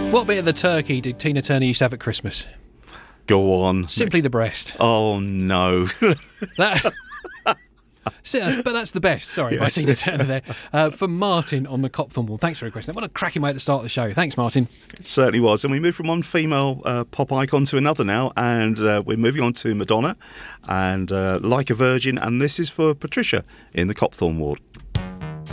What bit of the turkey did Tina Turner used to have at Christmas? Go on. Simply the breast. Oh, no. That, but that's the best. Sorry, by Yes. Tina Turner there. For Martin on the Copthorne Wall. Thanks for requesting that. What a cracking way at the start of the show. Thanks, Martin. It certainly was. And we move from one female pop icon to another now. And we're moving on to Madonna and Like a Virgin. And this is for Patricia in the Copthorne Ward.